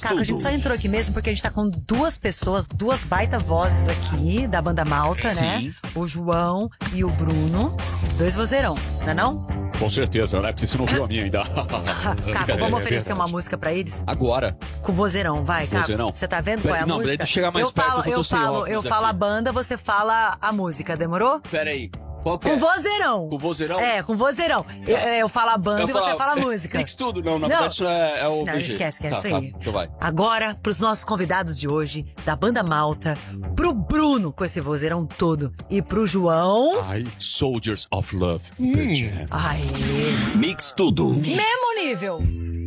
Caco, a gente só entrou aqui mesmo porque a gente tá com duas pessoas, duas baita vozes aqui da banda Malta, né? O João e o Bruno. 2 vozeirão, não é não? Com certeza, né? Porque você não viu a minha ainda. Caco, vamos oferecer uma música pra eles? Agora. Com vozeirão, vai, Caco. Vozeirão? Você tá vendo qual é a Não, música? deixa eu chegar mais perto que eu tô sem óculos eu falo aqui. a banda, você fala a música, demorou? Pera aí. Qual que é? Com vozeirão. Com vozeirão? É, com vozeirão. Eu falo a banda e você fala a música. Mix tudo. Não, na verdade isso é o Não, VG. esquece Tá, isso aí. Então vai. Agora, pros nossos convidados de hoje, da banda Malta, pro Bruno, com esse vozeirão todo, e pro João... Ai, Soldiers of Love. Aê. Mix tudo. Mesmo nível.